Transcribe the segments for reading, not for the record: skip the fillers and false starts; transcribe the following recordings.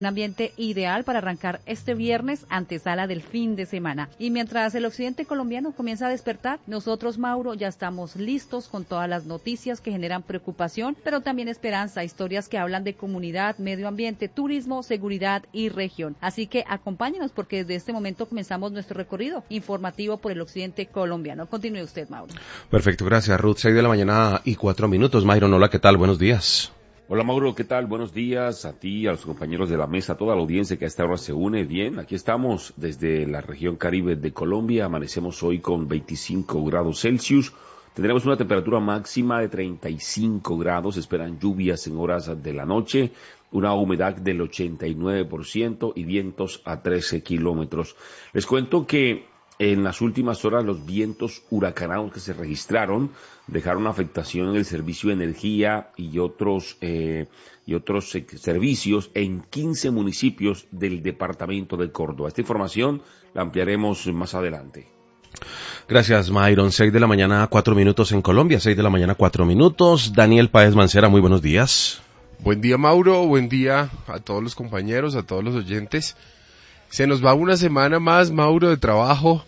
Un ambiente ideal para arrancar este viernes, antesala del fin de semana. Y mientras el occidente colombiano comienza a despertar, nosotros, Mauro, ya estamos listos con todas las noticias que generan preocupación, pero también esperanza, historias que hablan de comunidad, medio ambiente, turismo, seguridad y región. Así que acompáñenos porque desde este momento comenzamos nuestro recorrido informativo por el occidente colombiano. Continúe usted, Mauro. Perfecto, gracias, Ruth. 6:04 a.m. Myron, hola, ¿qué tal? Buenos días. Hola Mauro, ¿qué tal? Buenos días a ti, a los compañeros de la mesa, a toda la audiencia que a esta hora se une. Bien, aquí estamos desde la región Caribe de Colombia, amanecemos hoy con 25 grados Celsius, tendremos una temperatura máxima de 35 grados, esperan lluvias en horas de la noche, una humedad del 89% y vientos a 13 kilómetros. Les cuento que en las últimas horas los vientos huracanados que se registraron dejaron afectación en el servicio de energía y otros servicios en 15 municipios del departamento de Córdoba. Esta información la ampliaremos más adelante. Gracias, Myron. 6:04 a.m. en Colombia, 6:04 a.m. Daniel Páez Mancera, muy buenos días. Buen día, Mauro. Buen día a todos los compañeros, a todos los oyentes. Se nos va una semana más, Mauro, de trabajo,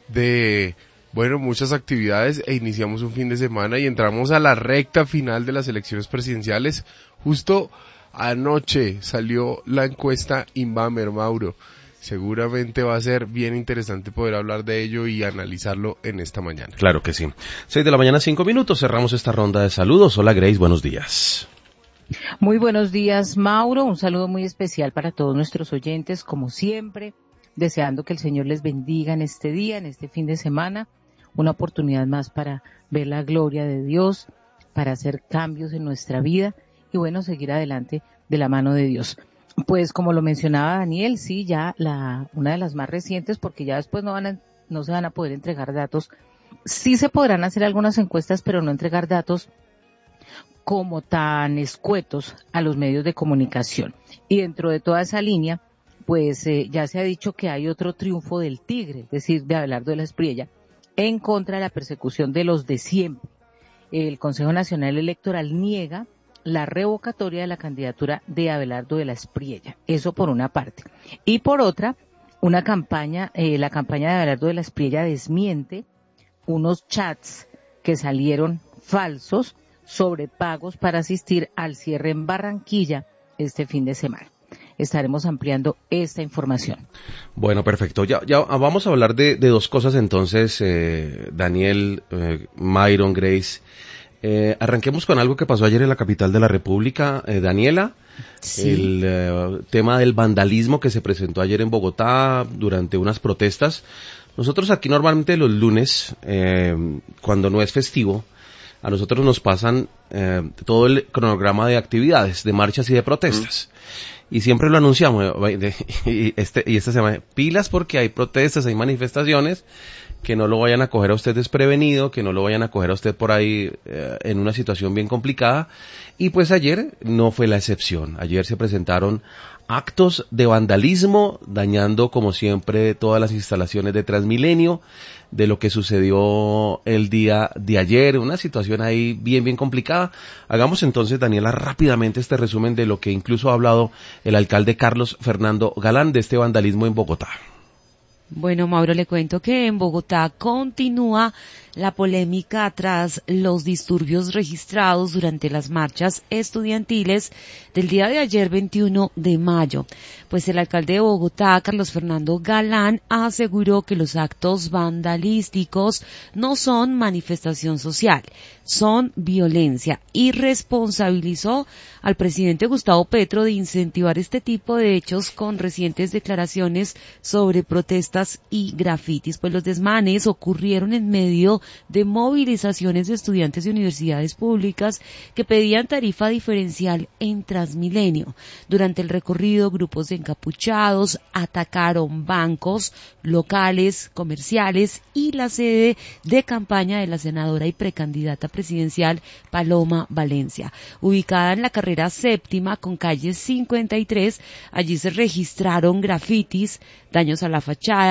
muchas actividades e iniciamos un fin de semana y entramos a la recta final de las elecciones presidenciales. Justo anoche salió la encuesta Inbamer, Mauro. Seguramente va a ser bien interesante poder hablar de ello y analizarlo en esta mañana. Claro que sí. 6:05 a.m, cerramos esta ronda de saludos. Hola, Grace, buenos días. Muy buenos días, Mauro. Un saludo muy especial para todos nuestros oyentes, como siempre, deseando que el Señor les bendiga en este día, en este fin de semana, una oportunidad más para ver la gloria de Dios, para hacer cambios en nuestra vida y seguir adelante de la mano de Dios. Pues como lo mencionaba Daniel, sí, ya una de las más recientes, porque ya después no se van a poder entregar datos. Sí se podrán hacer algunas encuestas, pero no entregar datos como tan escuetos a los medios de comunicación. Y dentro de toda esa línea, pues ya se ha dicho que hay otro triunfo del tigre, es decir, de Abelardo de la Espriella, en contra de la persecución de los de siempre. El Consejo Nacional Electoral niega la revocatoria de la candidatura de Abelardo de la Espriella. Eso por una parte. Y por otra, la campaña de Abelardo de la Espriella desmiente unos chats que salieron falsos sobre pagos para asistir al cierre en Barranquilla este fin de semana. Estaremos ampliando esta información. Bueno, perfecto. Ya vamos a hablar de dos cosas entonces, Daniel, Myron, Grace. Arranquemos con algo que pasó ayer en la capital de la República, Daniela. Sí. El tema del vandalismo que se presentó ayer en Bogotá durante unas protestas. Nosotros aquí normalmente los lunes, cuando no es festivo, a nosotros nos pasan todo el cronograma de actividades, de marchas y de protestas. Y siempre lo anunciamos, y esta semana, pilas porque hay protestas, hay manifestaciones, que no lo vayan a coger a usted desprevenido, que no lo vayan a coger a usted por ahí en una situación bien complicada. Y pues ayer no fue la excepción. Ayer se presentaron actos de vandalismo, dañando como siempre todas las instalaciones de Transmilenio, de lo que sucedió el día de ayer, una situación ahí bien complicada. Hagamos entonces, Daniela, rápidamente este resumen de lo que incluso ha hablado el alcalde Carlos Fernando Galán de este vandalismo en Bogotá. Bueno, Mauro, le cuento que en Bogotá continúa la polémica tras los disturbios registrados durante las marchas estudiantiles del día de ayer, 21 de mayo. Pues el alcalde de Bogotá, Carlos Fernando Galán, aseguró que los actos vandalísticos no son manifestación social, son violencia, y responsabilizó al presidente Gustavo Petro de incentivar este tipo de hechos con recientes declaraciones sobre protestas y grafitis. Pues los desmanes ocurrieron en medio de movilizaciones de estudiantes de universidades públicas que pedían tarifa diferencial en Transmilenio. Durante el recorrido, grupos de encapuchados atacaron bancos, locales, comerciales y la sede de campaña de la senadora y precandidata presidencial Paloma Valencia, ubicada en la carrera séptima con calle 53. Allí se registraron grafitis, daños a la fachada,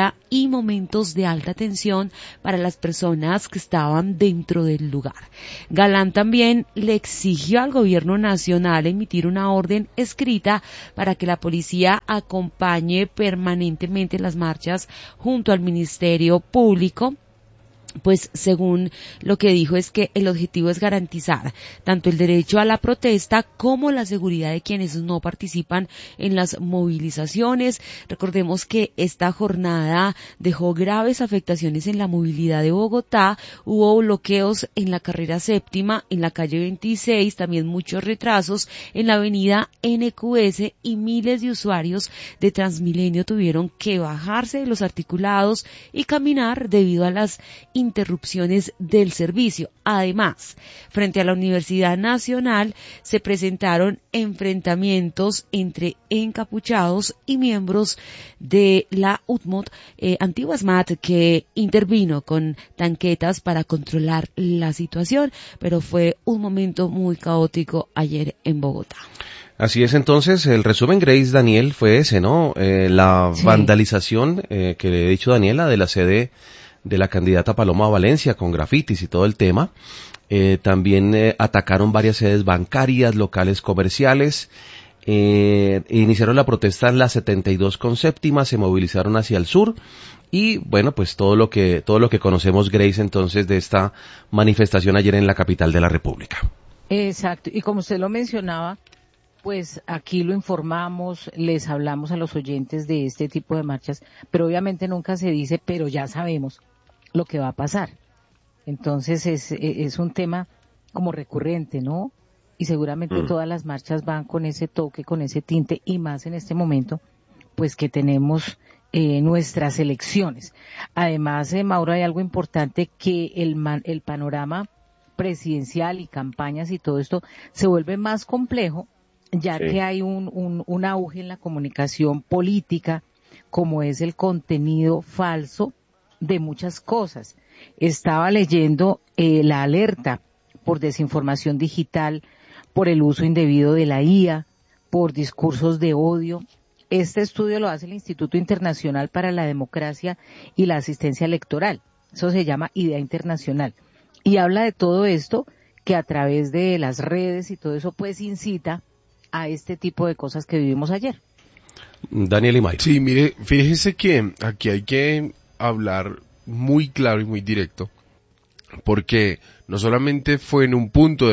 cerrada y momentos de alta tensión para las personas que estaban dentro del lugar. Galán también le exigió al gobierno nacional emitir una orden escrita para que la policía acompañe permanentemente las marchas junto al Ministerio Público. Pues según lo que dijo es que el objetivo es garantizar tanto el derecho a la protesta como la seguridad de quienes no participan en las movilizaciones. Recordemos que esta jornada dejó graves afectaciones en la movilidad de Bogotá. Hubo bloqueos en la carrera séptima, en la calle 26, también muchos retrasos en la avenida NQS y miles de usuarios de Transmilenio tuvieron que bajarse de los articulados y caminar debido a las interrupciones del servicio. Además, frente a la Universidad Nacional se presentaron enfrentamientos entre encapuchados y miembros de la UTMOT, antigua SMAT, que intervino con tanquetas para controlar la situación, pero fue un momento muy caótico ayer en Bogotá. Así es, entonces, el resumen, Grace, Daniel, fue ese, ¿no? La vandalización, que le he dicho Daniela, de la sede de la candidata Paloma Valencia con grafitis y todo el tema. También atacaron varias sedes bancarias, locales comerciales. Iniciaron la protesta en la 72 con séptima, se movilizaron hacia el sur y bueno, pues todo lo que conocemos, Grace, entonces, de esta manifestación ayer en la capital de la República. Exacto, y como usted lo mencionaba, pues aquí lo informamos, les hablamos a los oyentes de este tipo de marchas, pero obviamente nunca se dice, pero ya sabemos lo que va a pasar. Entonces es un tema como recurrente, ¿no? Y seguramente todas las marchas van con ese toque, con ese tinte, y más en este momento, pues que tenemos nuestras elecciones. Además, Mauro, hay algo importante, que el panorama presidencial y campañas y todo esto se vuelve más complejo, ya que hay un auge en la comunicación política, como es el contenido falso de muchas cosas. Estaba leyendo la alerta por desinformación digital, por el uso indebido de la IA, por discursos de odio. Este estudio lo hace el Instituto Internacional para la Democracia y la Asistencia Electoral. Eso se llama Idea Internacional. Y habla de todo esto, que a través de las redes y todo eso, pues incita a este tipo de cosas que vivimos ayer. Daniel y Mike. Sí, mire, fíjese que aquí hay que hablar muy claro y muy directo, porque no solamente fue en un punto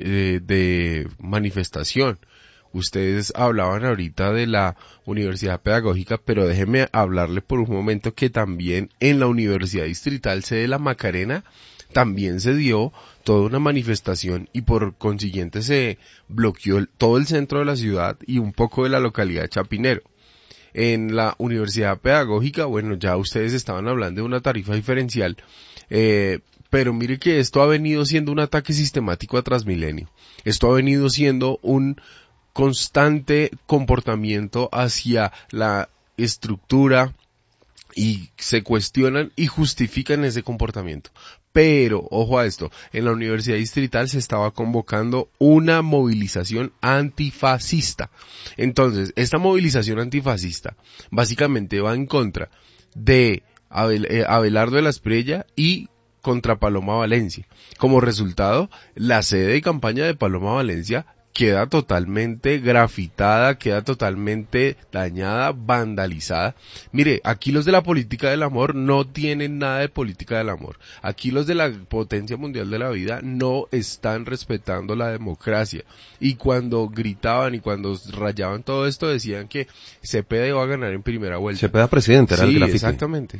de manifestación. Ustedes hablaban ahorita de la Universidad Pedagógica, pero déjeme hablarle por un momento que también en la Universidad Distrital Sede La Macarena también se dio toda una manifestación y por consiguiente se bloqueó todo el centro de la ciudad y un poco de la localidad de Chapinero. En la Universidad Pedagógica, bueno, ya ustedes estaban hablando de una tarifa diferencial, pero mire que esto ha venido siendo un ataque sistemático a Transmilenio. Esto ha venido siendo un constante comportamiento hacia la estructura y se cuestionan y justifican ese comportamiento. Pero, ojo a esto, en la Universidad Distrital se estaba convocando una movilización antifascista. Entonces, esta movilización antifascista básicamente va en contra de Abelardo de la Espriella y contra Paloma Valencia. Como resultado, la sede de campaña de Paloma Valencia queda totalmente grafitada, queda totalmente dañada, vandalizada. Mire, aquí los de la política del amor no tienen nada de política del amor. Aquí los de la potencia mundial de la vida no están respetando la democracia. Y cuando gritaban y cuando rayaban todo esto decían que Cepeda iba a ganar en primera vuelta. Cepeda presidente, era el grafiti. Exactamente.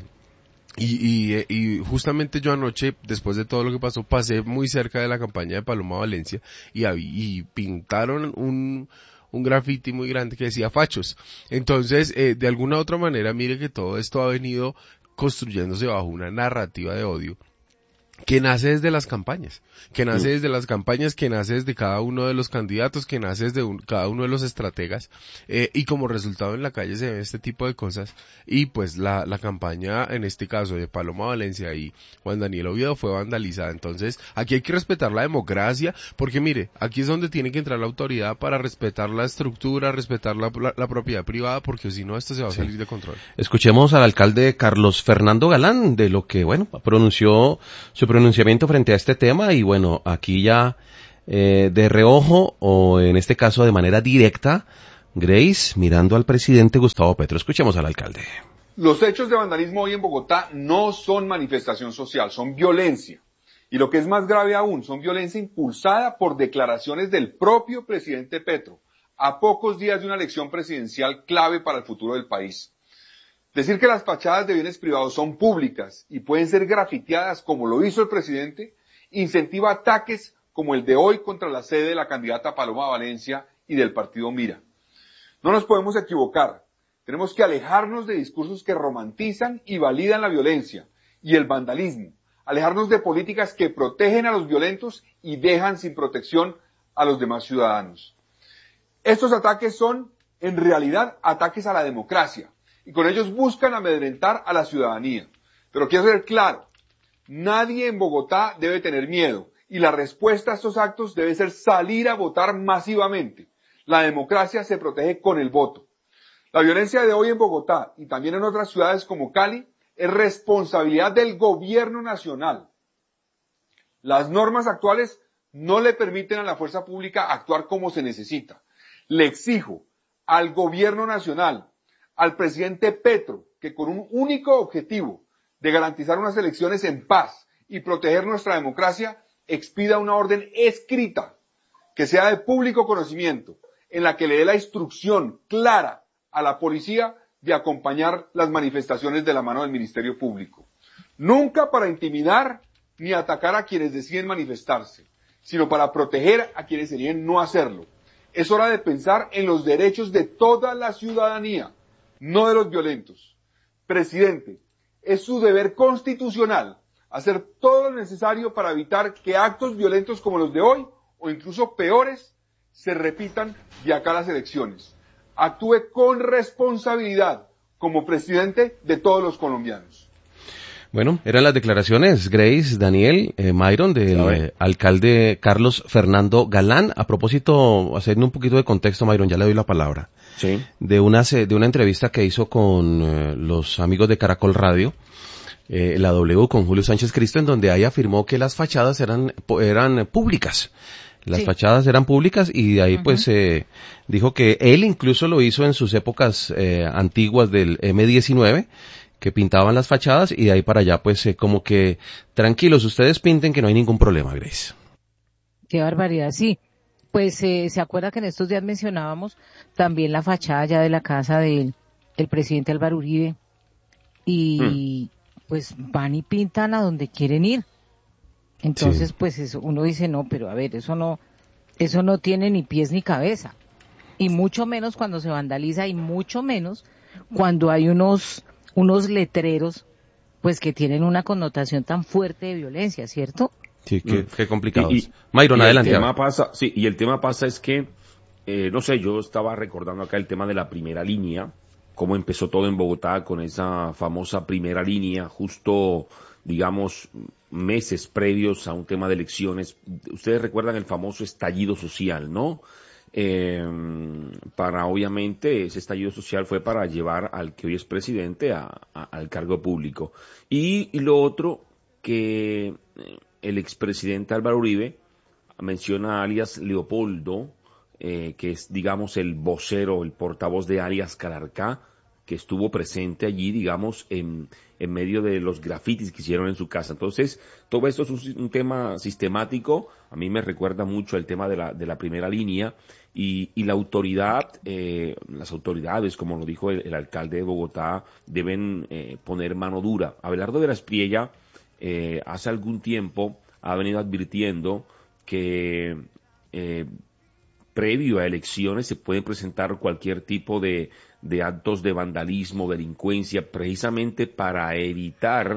Y justamente yo anoche, después de todo lo que pasó, pasé muy cerca de la campaña de Paloma Valencia y pintaron un grafiti muy grande que decía fachos. Entonces, de alguna u otra manera, mire que todo esto ha venido construyéndose bajo una narrativa de odio que nace desde las campañas, que nace desde cada uno de los candidatos, que nace desde cada uno de los estrategas, y como resultado en la calle se ven este tipo de cosas, y pues la campaña, en este caso de Paloma Valencia y Juan Daniel Oviedo, fue vandalizada. Entonces, aquí hay que respetar la democracia, porque mire, aquí es donde tiene que entrar la autoridad para respetar la estructura, respetar la propiedad privada, porque si no, esto se va a salir de control. Escuchemos al alcalde Carlos Fernando Galán de lo que, bueno, pronunció su pronunciamiento frente a este tema, y bueno, aquí ya de reojo, o en este caso de manera directa, Grace mirando al presidente Gustavo Petro. Escuchemos al alcalde. Los hechos de vandalismo hoy en Bogotá no son manifestación social, son violencia. Y lo que es más grave aún, son violencia impulsada por declaraciones del propio presidente Petro, a pocos días de una elección presidencial clave para el futuro del país. Decir que las fachadas de bienes privados son públicas y pueden ser grafiteadas como lo hizo el presidente, incentiva ataques como el de hoy contra la sede de la candidata Paloma Valencia y del partido Mira. No nos podemos equivocar, tenemos que alejarnos de discursos que romantizan y validan la violencia y el vandalismo, alejarnos de políticas que protegen a los violentos y dejan sin protección a los demás ciudadanos. Estos ataques son, en realidad, ataques a la democracia, y con ellos buscan amedrentar a la ciudadanía. Pero quiero ser claro, nadie en Bogotá debe tener miedo, y la respuesta a estos actos debe ser salir a votar masivamente. La democracia se protege con el voto. La violencia de hoy en Bogotá, y también en otras ciudades como Cali, es responsabilidad del gobierno nacional. Las normas actuales no le permiten a la fuerza pública actuar como se necesita. Le exijo al gobierno nacional, al presidente Petro, que con un único objetivo de garantizar unas elecciones en paz y proteger nuestra democracia, expida una orden escrita que sea de público conocimiento, en la que le dé la instrucción clara a la policía de acompañar las manifestaciones de la mano del Ministerio Público. Nunca para intimidar ni atacar a quienes deciden manifestarse, sino para proteger a quienes deciden no hacerlo. Es hora de pensar en los derechos de toda la ciudadanía, no de los violentos. Presidente, es su deber constitucional hacer todo lo necesario para evitar que actos violentos como los de hoy, o incluso peores, se repitan de acá a las elecciones. Actúe con responsabilidad como presidente de todos los colombianos. Bueno, eran las declaraciones, Grace, Daniel, Myron, del alcalde Carlos Fernando Galán. A propósito, haciendo un poquito de contexto, Myron, ya le doy la palabra. Sí. De una entrevista que hizo con los amigos de Caracol Radio, la W, con Julio Sánchez Cristo, en donde ahí afirmó que las fachadas eran públicas. Las fachadas eran públicas, y de ahí pues dijo que él incluso lo hizo en sus épocas antiguas del M19, que pintaban las fachadas, y de ahí para allá pues como que tranquilos, ustedes pinten, que no hay ningún problema, Grace. Qué barbaridad, sí. Pues se acuerda que en estos días mencionábamos también la fachada ya de la casa del presidente Álvaro Uribe, y pues van y pintan a donde quieren ir. Entonces, pues eso, uno dice, no, pero a ver, eso no tiene ni pies ni cabeza. Y mucho menos cuando se vandaliza, y mucho menos cuando hay unos letreros, pues que tienen una connotación tan fuerte de violencia, ¿cierto? Sí, qué complicado. Myron, adelante. El tema pasa es que, no sé, yo estaba recordando acá el tema de la primera línea, cómo empezó todo en Bogotá con esa famosa primera línea, justo, digamos, meses previos a un tema de elecciones. Ustedes recuerdan el famoso estallido social, ¿no? Obviamente, ese estallido social fue para llevar al que hoy es presidente al cargo público. Y lo otro, que el expresidente Álvaro Uribe menciona a alias Leopoldo, que es, digamos, el vocero, el portavoz de alias Calarcá, que estuvo presente allí, digamos, en medio de los grafitis que hicieron en su casa. Entonces, todo esto es un tema sistemático. A mí me recuerda mucho el tema de la primera línea, y la autoridad, las autoridades, como lo dijo el alcalde de Bogotá, deben poner mano dura. Abelardo de la Espriella, hace algún tiempo ha venido advirtiendo que previo a elecciones se pueden presentar cualquier tipo de actos de vandalismo, delincuencia, precisamente para evitar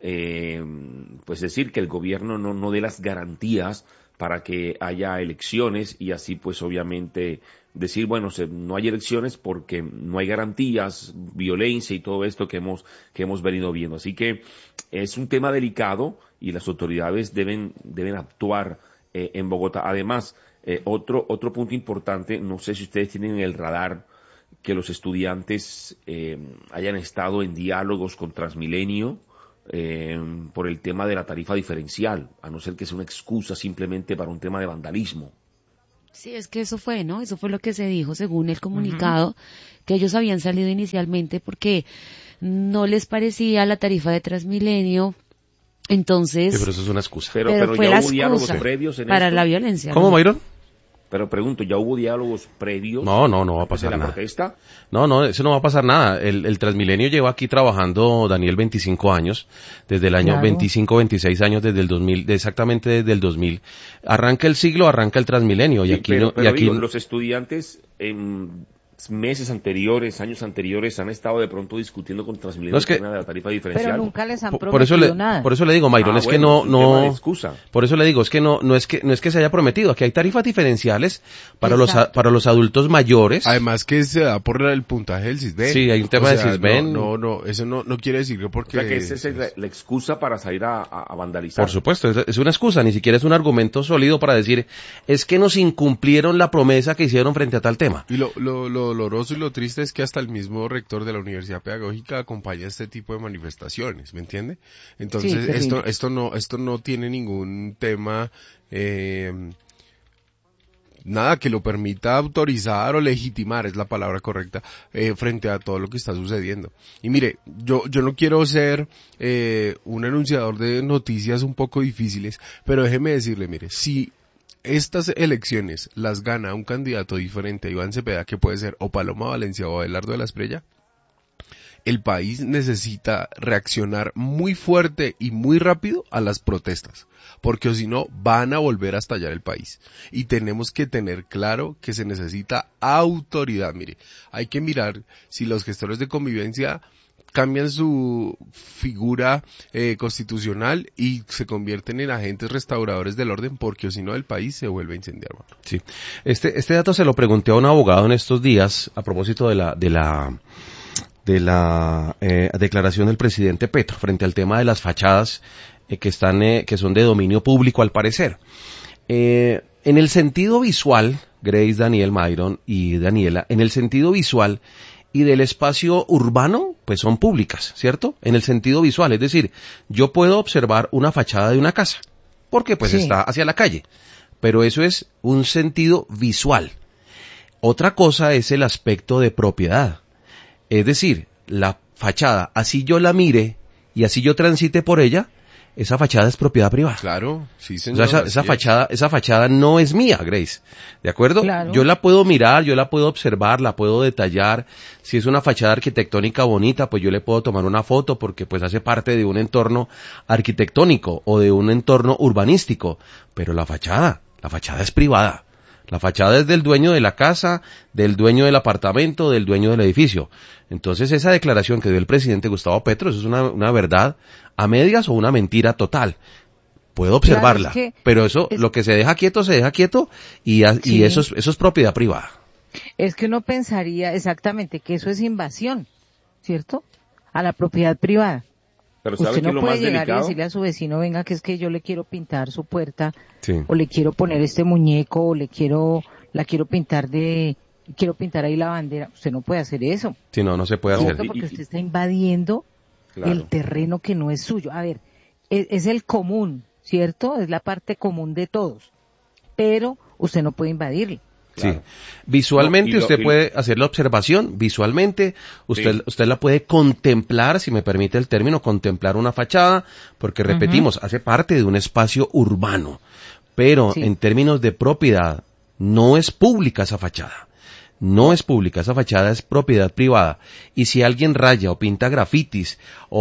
pues decir que el gobierno no dé las garantías para que haya elecciones y así pues obviamente decir, bueno, no hay elecciones porque no hay garantías, violencia y todo esto que hemos venido viendo. Así que es un tema delicado y las autoridades deben actuar en Bogotá. Además, otro punto importante, no sé si ustedes tienen en el radar que los estudiantes hayan estado en diálogos con Transmilenio por el tema de la tarifa diferencial, a no ser que sea una excusa simplemente para un tema de vandalismo. Sí, es que eso fue, ¿no? Eso fue lo que se dijo según el comunicado, que ellos habían salido inicialmente porque no les parecía la tarifa de Transmilenio, entonces... Sí, pero eso es una excusa. Pero fue ya la hubo diálogos excusa previos en para esto. la violencia. ¿Cómo, ¿no? Mayron? Pero pregunto, ¿ya hubo diálogos previos? No va a pasar de la nada. protesta? No, eso no va a pasar nada. El Transmilenio lleva aquí trabajando, Daniel, 25 años, desde el año 26 años, desde el 2000, exactamente desde el 2000. Arranca el siglo, arranca el Transmilenio. Sí, y aquí pero aquí digo, los estudiantes en meses anteriores, años anteriores, han estado de pronto discutiendo con Transmilenio el tema de la tarifa diferencial. Pero nunca les han prometido nada. Por eso le digo, Mayron, es bueno, que no, excusa. por eso le digo, es que no es que se haya prometido. Aquí hay tarifas diferenciales para los adultos mayores. Además que se da por el puntaje del Sisbén. Sí, hay un tema de Sisbén. Eso no quiere decir que porque... O sea que esa es la excusa para salir a vandalizar. Por supuesto, es una excusa, ni siquiera es un argumento sólido para decir, es que nos incumplieron la promesa que hicieron frente a tal tema. Y lo doloroso y lo triste es que hasta el mismo rector de la Universidad Pedagógica acompaña este tipo de manifestaciones, ¿me entiende? Entonces, sí, esto no tiene ningún tema, nada que lo permita autorizar o legitimar, es la palabra correcta, frente a todo lo que está sucediendo. Y mire, yo no quiero ser un anunciador de noticias un poco difíciles, pero déjeme decirle, mire, si estas elecciones las gana un candidato diferente a Iván Cepeda, que puede ser o Paloma Valencia o Abelardo de la Espriella, el país necesita reaccionar muy fuerte y muy rápido a las protestas, porque si no van a volver a estallar el país. Y tenemos que tener claro que se necesita autoridad. Mire, hay que mirar si los gestores de convivencia cambian su figura constitucional y se convierten en agentes restauradores del orden, porque si no el país se vuelve a incendiar. Sí. Este dato se lo pregunté a un abogado en estos días a propósito de la declaración del presidente Petro frente al tema de las fachadas que son de dominio público al parecer. En el sentido visual, Grace, Daniel, Mayron y Daniela, en el sentido visual y del espacio urbano, pues son públicas, ¿cierto? En el sentido visual, es decir, yo puedo observar una fachada de una casa, porque pues está hacia la calle, pero eso es un sentido visual. Otra cosa es el aspecto de propiedad, es decir, la fachada, así yo la mire y así yo transite por ella, esa fachada es propiedad privada. Claro, sí, señor. O sea, esa fachada no es mía, Grace. ¿De acuerdo? Claro. Yo la puedo mirar, yo la puedo observar, la puedo detallar. Si es una fachada arquitectónica bonita, pues yo le puedo tomar una foto porque pues hace parte de un entorno arquitectónico o de un entorno urbanístico. Pero la fachada es privada. La fachada es del dueño de la casa, del dueño del apartamento, del dueño del edificio. Entonces esa declaración que dio el presidente Gustavo Petro, eso es una verdad a medias o una mentira total. Puedo observarla, claro, pero eso, lo que se deja quieto y eso es propiedad privada. Es que uno pensaría exactamente que eso es invasión, ¿cierto? A la propiedad privada. Pero ¿sabe Usted qué es no lo puede más llegar delicado? y decirle a su vecino, venga, que es que yo le quiero pintar su puerta, Sí. o le quiero poner este muñeco, o la quiero pintar quiero pintar ahí la bandera. Usted no puede hacer eso. Sí, no se puede hacer. ¿Cierto? Porque usted está invadiendo el terreno que no es suyo. A ver, es el común, ¿cierto? Es la parte común de todos. Pero usted no puede invadirlo. Claro. Sí. Visualmente usted puede hacer la observación, visualmente usted la puede contemplar, si me permite el término, contemplar una fachada, porque repetimos, hace parte de un espacio urbano, pero en términos de propiedad, no es pública esa fachada. No es pública, esa fachada es propiedad privada. Y si alguien raya o pinta grafitis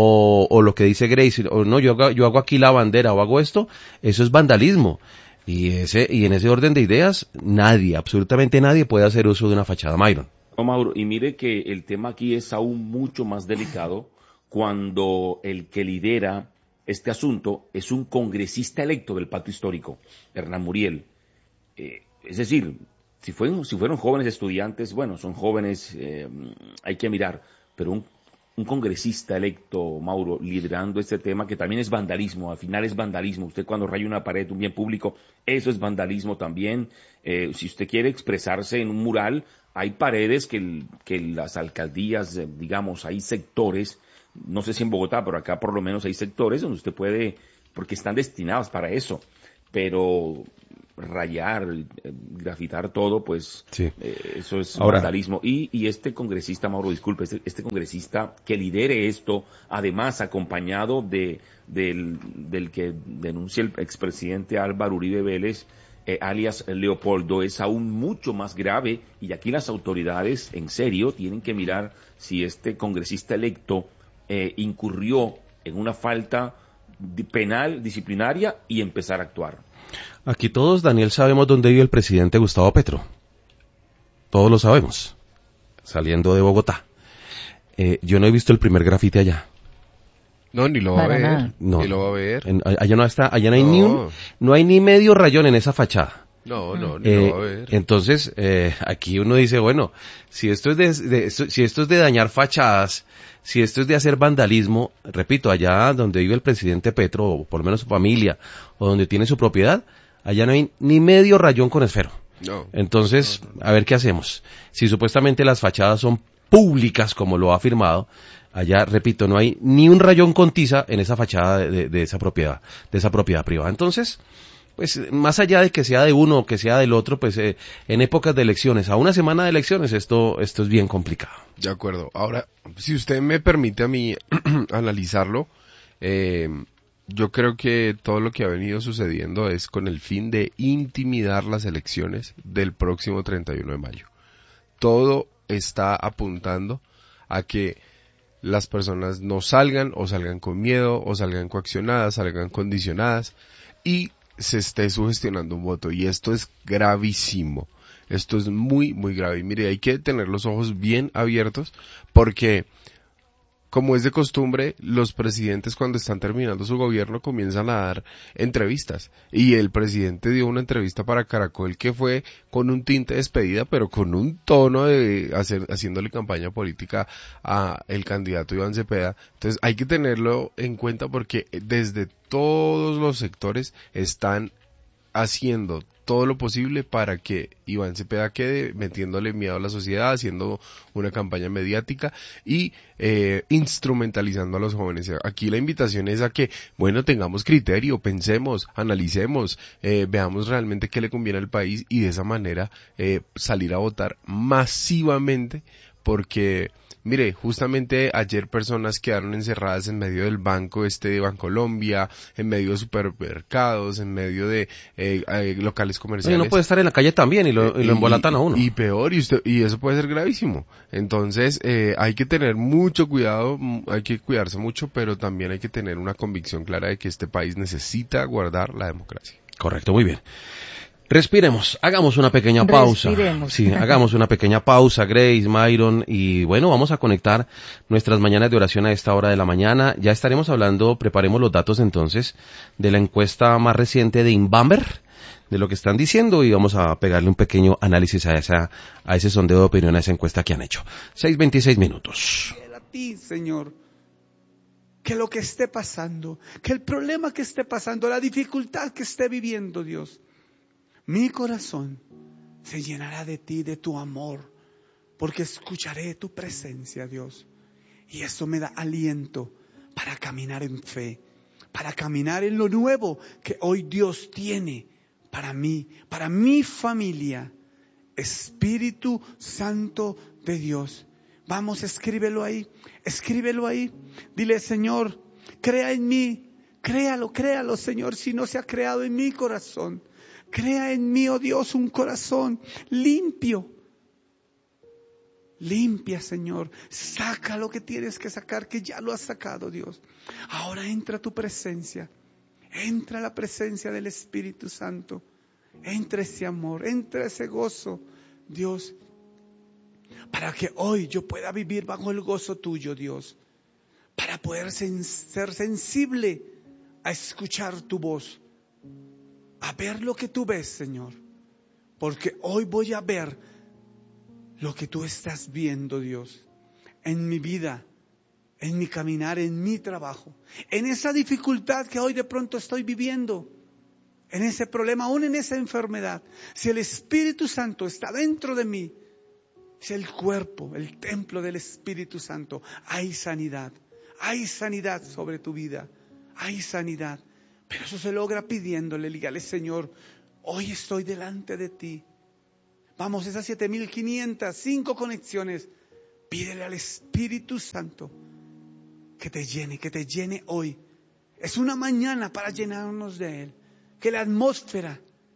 o lo que dice Grace, o no, yo hago aquí la bandera o hago esto, eso es vandalismo. Y en ese orden de ideas, absolutamente nadie puede hacer uso de una fachada, Mayron. No, Mauro, y mire que el tema aquí es aún mucho más delicado cuando el que lidera este asunto es un congresista electo del Pacto Histórico, Hernán Muriel. Es decir, si fueron jóvenes estudiantes, bueno, son jóvenes, hay que mirar, pero un congresista electo, Mauro, liderando este tema, que también es vandalismo, al final es vandalismo. Usted cuando raya una pared, un bien público, eso es vandalismo también. Si usted quiere expresarse en un mural, hay paredes que las alcaldías, digamos, hay sectores, no sé si en Bogotá, pero acá por lo menos hay sectores donde usted puede, porque están destinados para eso, pero rayar, grafitar todo, pues sí. Eso es vandalismo. Y este congresista, Mauro, disculpe, este congresista que lidere esto, además acompañado del que denuncia el expresidente Álvaro Uribe Vélez, alias Leopoldo, es aún mucho más grave, y aquí las autoridades en serio tienen que mirar si este congresista electo incurrió en una falta penal, disciplinaria, y empezar a actuar. Aquí todos, Daniel, sabemos dónde vive el presidente Gustavo Petro. Todos lo sabemos. Saliendo de Bogotá. Yo no he visto el primer grafite allá. No, ni lo va a ver. No. Ni lo va a ver. Allá no está, allá no hay no hay ni medio rayón en esa fachada. No, ni lo va a ver. Entonces, aquí uno dice, bueno, si esto es de dañar fachadas, si esto es de hacer vandalismo, repito, allá donde vive el presidente Petro, o por lo menos su familia, o donde tiene su propiedad, allá no hay ni medio rayón con esfero. No. Entonces, a ver qué hacemos. Si supuestamente las fachadas son públicas, como lo ha afirmado, allá, repito, no hay ni un rayón con tiza en esa fachada de esa propiedad privada. Entonces, pues más allá de que sea de uno o que sea del otro, pues en épocas de elecciones, a una semana de elecciones, esto es bien complicado. De acuerdo. Ahora, si usted me permite a mí analizarlo, yo creo que todo lo que ha venido sucediendo es con el fin de intimidar las elecciones del próximo 31 de mayo. Todo está apuntando a que las personas no salgan, o salgan con miedo, o salgan coaccionadas, salgan condicionadas, y se esté sugestionando un voto, y esto es gravísimo. Esto es muy, muy grave. Y mire, hay que tener los ojos bien abiertos, porque, como es de costumbre, los presidentes cuando están terminando su gobierno comienzan a dar entrevistas. Y el presidente dio una entrevista para Caracol que fue con un tinte de despedida, pero con un tono de haciéndole campaña política a el candidato Iván Cepeda. Entonces hay que tenerlo en cuenta, porque desde todos los sectores están haciendo todo lo posible para que Iván Cepeda quede, metiéndole miedo a la sociedad, haciendo una campaña mediática y instrumentalizando a los jóvenes. Aquí la invitación es a que, bueno, tengamos criterio, pensemos, analicemos, veamos realmente qué le conviene al país, y de esa manera salir a votar masivamente, porque mire, justamente ayer personas quedaron encerradas en medio del banco de Bancolombia, en medio de supermercados, en medio de locales comerciales. Uno puede estar en la calle también y lo embolatan a uno. Y peor, y eso puede ser gravísimo. Entonces, hay que tener mucho cuidado, hay que cuidarse mucho, pero también hay que tener una convicción clara de que este país necesita guardar la democracia. Correcto, muy bien. Respiremos, hagamos una pequeña pausa. Sí, hagamos una pequeña pausa, Grace, Myron, y bueno, vamos a conectar nuestras mañanas de oración a esta hora de la mañana. Ya estaremos hablando, preparemos los datos entonces, de la encuesta más reciente de Inbamber, de lo que están diciendo, y vamos a pegarle un pequeño análisis a ese sondeo de opinión, a esa encuesta que han hecho. 6:26 minutos. A ti, Señor, que lo que esté pasando, que el problema que esté pasando, la dificultad que esté viviendo, Dios, mi corazón se llenará de ti, de tu amor, porque escucharé tu presencia, Dios. Y eso me da aliento para caminar en fe, para caminar en lo nuevo que hoy Dios tiene para mí, para mi familia. Espíritu Santo de Dios. Vamos, escríbelo ahí. Dile, Señor, crea en mí. Créalo, Señor, si no se ha creado en mi corazón. Crea en mí, oh Dios, un corazón limpio. Limpia, Señor. Saca lo que tienes que sacar, que ya lo has sacado, Dios. Ahora entra tu presencia. Entra la presencia del Espíritu Santo. Entra ese amor, entra ese gozo, Dios. Para que hoy yo pueda vivir bajo el gozo tuyo, Dios. Para poder ser sensible a escuchar tu voz, a ver lo que tú ves, Señor. Porque hoy voy a ver lo que tú estás viendo, Dios, en mi vida, en mi caminar, en mi trabajo, en esa dificultad que hoy de pronto estoy viviendo, en ese problema, aún en esa enfermedad. Si el Espíritu Santo está dentro de mí, si el cuerpo, el templo del Espíritu Santo, hay sanidad sobre tu vida, hay sanidad. Pero eso se logra pidiéndole, dígale, Señor, hoy estoy delante de ti. Vamos, esas 7,500, 5 conexiones. Pídele al Espíritu Santo que te llene hoy. Es una mañana para llenarnos de Él. Que la atmósfera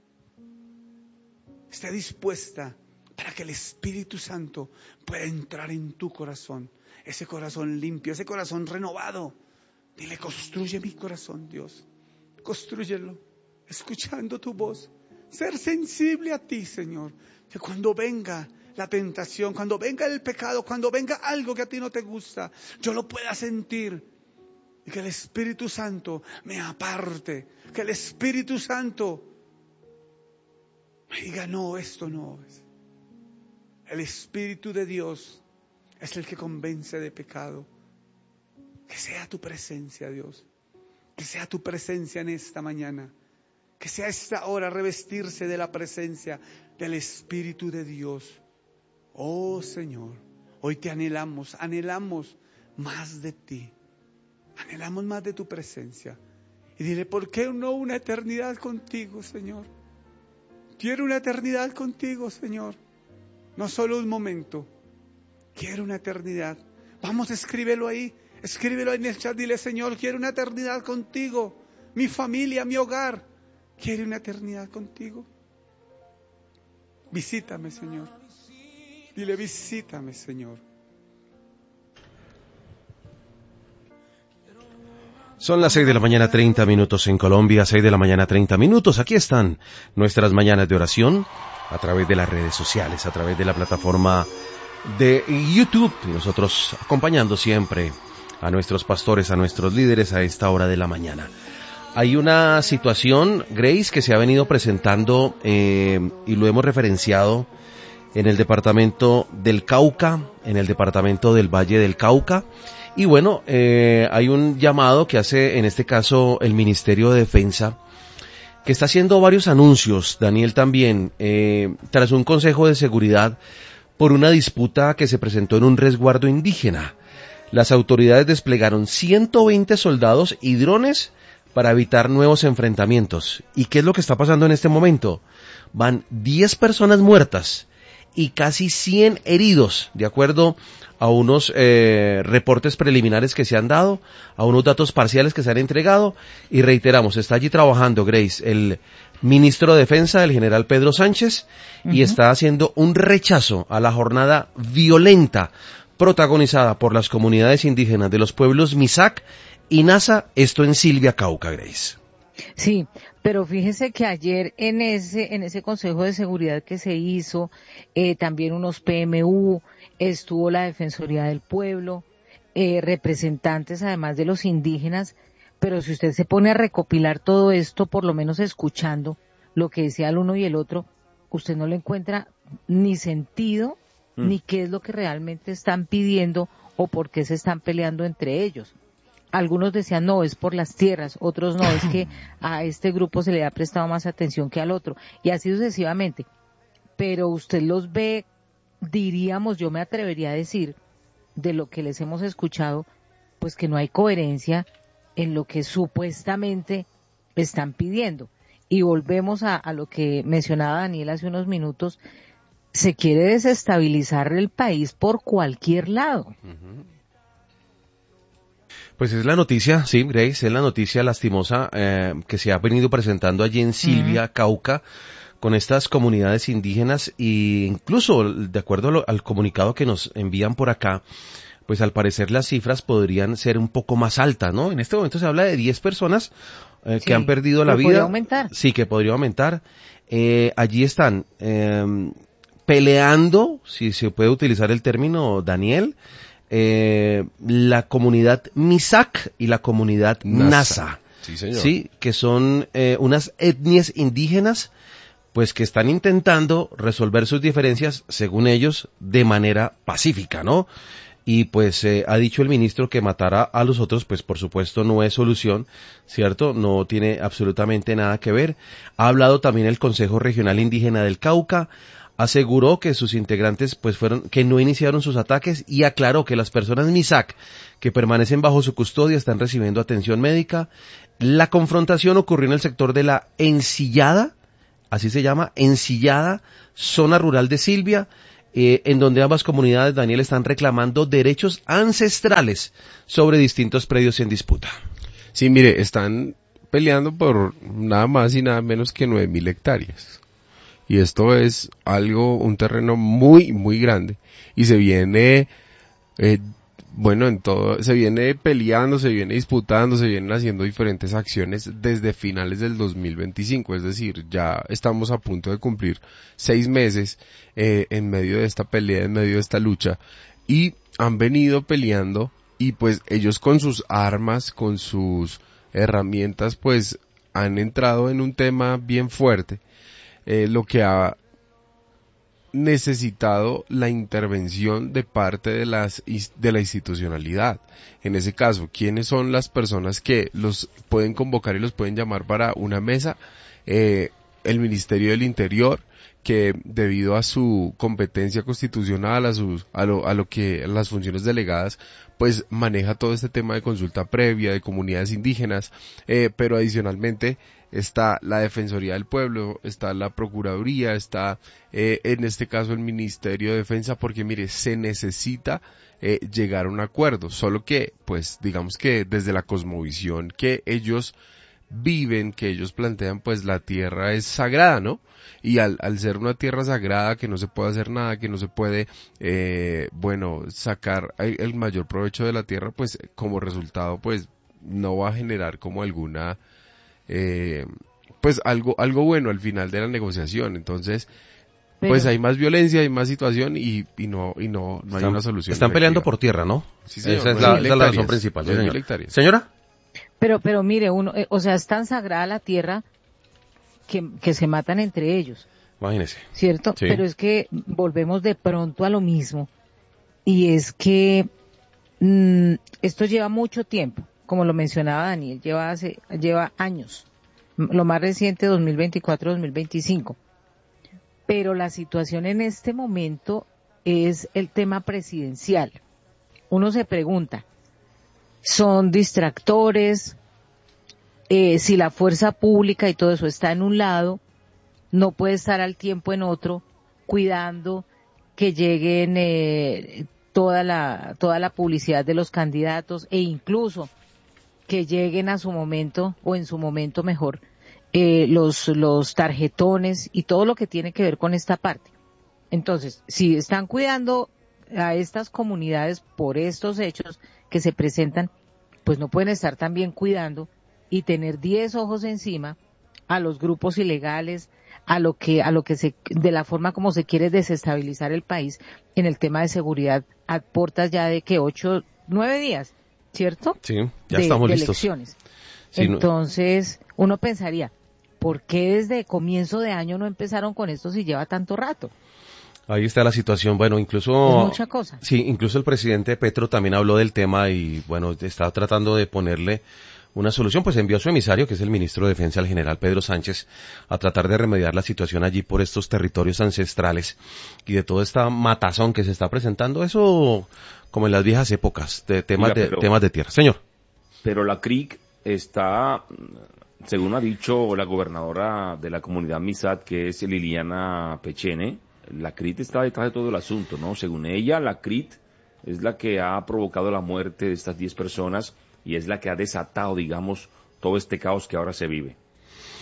esté dispuesta para que el Espíritu Santo pueda entrar en tu corazón. Ese corazón limpio, ese corazón renovado. Dile, construye mi corazón, Dios. Constrúyelo, escuchando tu voz. Ser sensible a ti, Señor. Que cuando venga la tentación, cuando venga el pecado, cuando venga algo que a ti no te gusta, yo lo pueda sentir. Y que el Espíritu Santo me aparte. Que el Espíritu Santo me diga, no, esto no es. El Espíritu de Dios es el que convence de pecado. Que sea tu presencia, Dios. Que sea tu presencia en esta mañana. Que sea esta hora revestirse de la presencia del Espíritu de Dios. Oh Señor, hoy te anhelamos más de ti. Anhelamos más de tu presencia. Y dile, ¿por qué no una eternidad contigo, Señor? Quiero una eternidad contigo, Señor. No solo un momento. Quiero una eternidad. Vamos, escríbelo ahí en el chat. Dile, Señor, quiero una eternidad contigo. Mi familia, mi hogar, quiere una eternidad contigo. Visítame, Señor. Dile, visítame, Señor. Son las 6 de la mañana, 30 minutos en Colombia, 6 de la mañana, 30 minutos. Aquí están nuestras mañanas de oración a través de las redes sociales, a través de la plataforma de YouTube. Y nosotros acompañando siempre a nuestros pastores, a nuestros líderes a esta hora de la mañana. Hay una situación, Grace, que se ha venido presentando y lo hemos referenciado en el departamento del Cauca, en el departamento del Valle del Cauca. Y bueno, hay un llamado que hace en este caso el Ministerio de Defensa, que está haciendo varios anuncios, Daniel también, tras un consejo de seguridad por una disputa que se presentó en un resguardo indígena. Las autoridades desplegaron 120 soldados y drones para evitar nuevos enfrentamientos. ¿Y qué es lo que está pasando en este momento? Van 10 personas muertas y casi 100 heridos, de acuerdo a unos reportes preliminares que se han dado, a unos datos parciales que se han entregado, y reiteramos, está allí trabajando, Grace, el ministro de Defensa, el general Pedro Sánchez, y está haciendo un rechazo a la jornada violenta protagonizada por las comunidades indígenas de los pueblos Misak y Nasa, esto en Silvia, Cauca, Grace. Sí, pero fíjese que ayer en ese Consejo de Seguridad que se hizo, también unos PMU, estuvo la Defensoría del Pueblo, representantes además de los indígenas, pero si usted se pone a recopilar todo esto, por lo menos escuchando lo que decía el uno y el otro, usted no le encuentra ni sentido, ni qué es lo que realmente están pidiendo o por qué se están peleando entre ellos. Algunos decían, no, es por las tierras, otros no, es que a este grupo se le ha prestado más atención que al otro, y así sucesivamente. Pero usted los ve, diríamos, yo me atrevería a decir, de lo que les hemos escuchado, pues que no hay coherencia en lo que supuestamente están pidiendo. Y volvemos a lo que mencionaba Daniel hace unos minutos, se quiere desestabilizar el país por cualquier lado. Pues es la noticia, sí, Grace, es la noticia lastimosa que se ha venido presentando allí en Silvia, Cauca, con estas comunidades indígenas, e incluso, de acuerdo al comunicado que nos envían por acá, pues al parecer las cifras podrían ser un poco más altas, ¿no? En este momento se habla de 10 personas que han perdido la vida. ¿Podría aumentar? Sí, que podría aumentar. Allí están peleando, si se puede utilizar el término, Daniel, la comunidad Misak y la comunidad Nasa. Sí, señor. Sí, que son unas etnias indígenas, pues que están intentando resolver sus diferencias, según ellos, de manera pacífica, ¿no? Y pues ha dicho el ministro que matar a los otros, pues por supuesto no es solución, ¿cierto? No tiene absolutamente nada que ver. Ha hablado también el Consejo Regional Indígena del Cauca, aseguró que sus integrantes pues que no iniciaron sus ataques y aclaró que las personas MISAC que permanecen bajo su custodia están recibiendo atención médica. La confrontación ocurrió en el sector de la Ensillada, así se llama, Ensillada, zona rural de Silvia, en donde ambas comunidades, Daniel, están reclamando derechos ancestrales sobre distintos predios en disputa. Sí, mire, están peleando por nada más y nada menos que 9.000 hectáreas. Y esto es un terreno muy, muy grande. Y se viene, se viene peleando, se viene disputando, se vienen haciendo diferentes acciones desde finales del 2025. Es decir, ya estamos a punto de cumplir 6 meses en medio de esta pelea, en medio de esta lucha. Y han venido peleando y pues ellos con sus armas, con sus herramientas, pues han entrado en un tema bien fuerte. Lo que ha necesitado la intervención de parte de la institucionalidad. En ese caso, ¿quiénes son las personas que los pueden convocar y los pueden llamar para una mesa? El Ministerio del Interior, que debido a su competencia constitucional, a lo que las funciones delegadas, pues maneja todo este tema de consulta previa de comunidades indígenas, pero adicionalmente está la Defensoría del Pueblo, está la Procuraduría, está en este caso el Ministerio de Defensa, porque mire, se necesita llegar a un acuerdo, solo que pues digamos que desde la cosmovisión que ellos viven, que ellos plantean, pues la tierra es sagrada, ¿no? Y al ser una tierra sagrada, que no se puede hacer nada, que no se puede, sacar el mayor provecho de la tierra, pues como resultado, pues no va a generar como alguna, pues algo bueno al final de la negociación. Entonces, pues hay más violencia, hay más situación y no hay una solución. Están peleando por tierra, ¿no? Sí, señor. Esa es la razón principal. Sí, señor. Señora. Pero mire, es tan sagrada la tierra que se matan entre ellos. Imagínese. ¿Cierto? Sí. Pero es que volvemos de pronto a lo mismo. Y es que esto lleva mucho tiempo. Como lo mencionaba Daniel, lleva años. Lo más reciente, 2024-2025. Pero la situación en este momento es el tema presidencial. Uno se pregunta, ¿son distractores? Si la fuerza pública y todo eso está en un lado, no puede estar al tiempo en otro, cuidando que lleguen toda la publicidad de los candidatos e incluso que lleguen a su momento, o en su momento mejor, los tarjetones y todo lo que tiene que ver con esta parte. Entonces, si están cuidando a estas comunidades por estos hechos que se presentan, pues no pueden estar también cuidando y tener 10 ojos encima a los grupos ilegales, de la forma como se quiere desestabilizar el país en el tema de seguridad a puertas ya de 8, 9 días, ¿cierto? Sí, ya estamos listos. Elecciones. Sí, entonces, uno pensaría, ¿por qué desde comienzo de año no empezaron con esto si lleva tanto rato? Ahí está la situación, bueno, incluso... Es mucha cosa. Sí, incluso el presidente Petro también habló del tema y, bueno, está tratando de ponerle una solución, pues envió a su emisario, que es el ministro de Defensa, el general Pedro Sánchez, a tratar de remediar la situación allí por estos territorios ancestrales y de toda esta matazón que se está presentando, eso como en las viejas épocas, de temas de tierra. Señor. Pero la CRIC está, según ha dicho la gobernadora de la comunidad MISAT, que es Liliana Pechene, la CRIT está detrás de todo el asunto, ¿no? Según ella, la CRIT es la que ha provocado la muerte de estas 10 personas y es la que ha desatado, digamos, todo este caos que ahora se vive.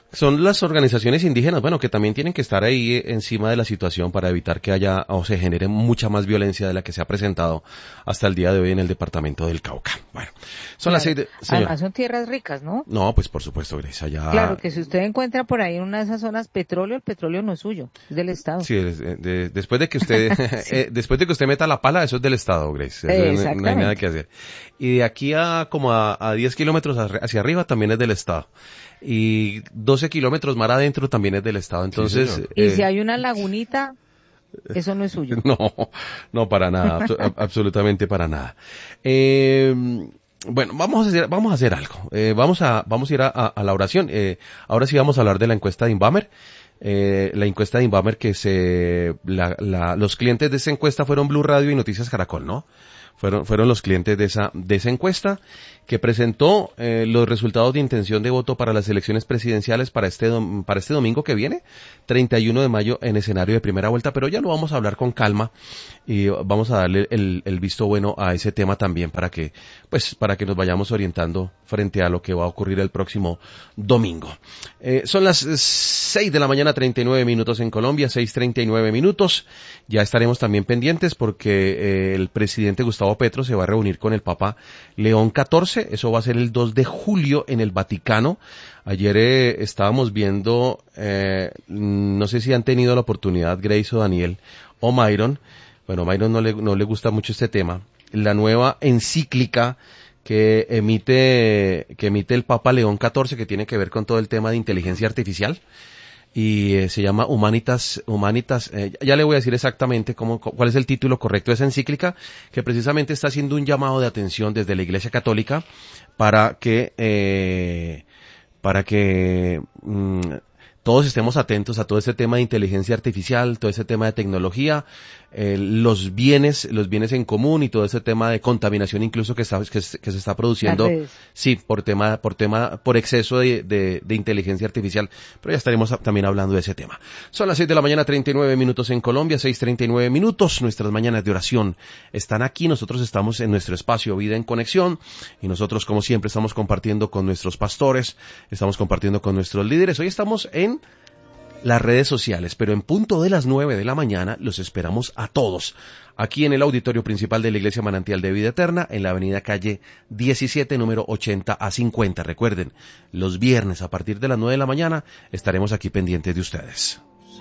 Son las organizaciones indígenas, bueno, que también tienen que estar ahí encima de la situación para evitar que haya o se genere mucha más violencia de la que se ha presentado hasta el día de hoy en el departamento del Cauca. Bueno, son las 6 de... Además son tierras ricas, ¿no? No, pues por supuesto, Grace, allá... Claro, que si usted encuentra por ahí en una de esas zonas petróleo, el petróleo no es suyo, es del Estado. Sí, después de que usted sí. Después de que usted meta la pala, eso es del Estado, Grace. Eso no hay nada que hacer. Y de aquí a como a 10 kilómetros hacia arriba también es del Estado. Y 12 kilómetros más adentro también es del Estado. Entonces, sí, y si hay una lagunita, eso no es suyo. No para nada, absolutamente para nada. Bueno, vamos a hacer algo. Vamos a ir a la oración. Ahora sí vamos a hablar de la encuesta de Inbamer. La encuesta de Inbamer que los clientes de esa encuesta fueron Blue Radio y Noticias Caracol, ¿no? Fueron los clientes de esa encuesta que presentó los resultados de intención de voto para las elecciones presidenciales para este domingo que viene, 31 de mayo, en escenario de primera vuelta, pero ya lo vamos a hablar con calma y vamos a darle el visto bueno a ese tema también para que nos vayamos orientando frente a lo que va a ocurrir el próximo domingo. Son las 6 de la mañana, 39 minutos en Colombia, 6:39 minutos. Ya estaremos también pendientes porque el presidente Gustavo Petro se va a reunir con el Papa León XIV. Eso va a ser el 2 de julio en el Vaticano. Ayer estábamos viendo, no sé si han tenido la oportunidad, Grace o Daniel o Myron. Bueno, Myron no le gusta mucho este tema. La nueva encíclica que emite el Papa León XIV, que tiene que ver con todo el tema de inteligencia artificial. Y se llama Humanitas, ya le voy a decir exactamente cuál es el título correcto de esa encíclica, que precisamente está haciendo un llamado de atención desde la Iglesia Católica para que todos estemos atentos a todo ese tema de inteligencia artificial, todo ese tema de tecnología, los bienes en común y todo ese tema de contaminación incluso que se está produciendo, sí, por exceso de inteligencia artificial, pero ya estaremos también hablando de ese tema. Son las 6 de la mañana, 39 minutos en Colombia, 6:39 minutos, nuestras mañanas de oración están aquí, nosotros estamos en nuestro espacio Vida en Conexión, y nosotros como siempre estamos compartiendo con nuestros pastores, estamos compartiendo con nuestros líderes. Hoy estamos en las redes sociales, pero en punto de las 9 de la mañana los esperamos a todos, aquí en el auditorio principal de la Iglesia Manantial de Vida Eterna, en la avenida calle 17, número 80 a 50. Recuerden, los viernes a partir de las 9 de la mañana estaremos aquí pendientes de ustedes.